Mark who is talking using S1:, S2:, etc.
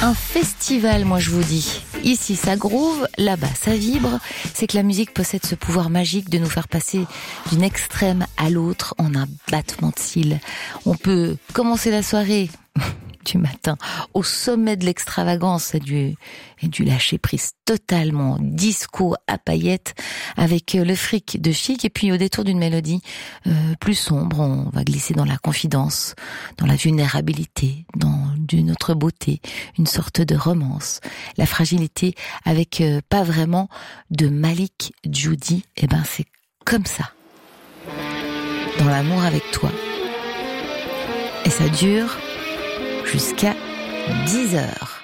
S1: Un festival, moi je vous dis. Ici ça groove, là-bas ça vibre. C'est que la musique possède ce pouvoir magique de nous faire passer d'une extrême à l'autre en un battement de cils. On peut commencer la soirée du matin au sommet de l'extravagance et du lâcher prise totalement disco à paillettes avec le fric de Chic, et puis au détour d'une mélodie plus sombre, on va glisser dans la confidence, dans la vulnérabilité, dans une autre beauté, une sorte de romance, la fragilité avec pas vraiment de Malik Judy. Et ben c'est comme ça dans l'amour avec toi, et ça dure jusqu'à 10h.